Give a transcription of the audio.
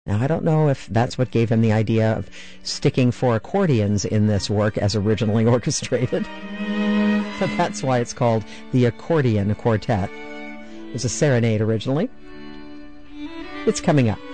Now, I don't know if that's what gave him the idea of sticking 4 accordions in this work as originally orchestrated, but that's why it's called the Accordion Quartet. It was a serenade originally. It's coming up.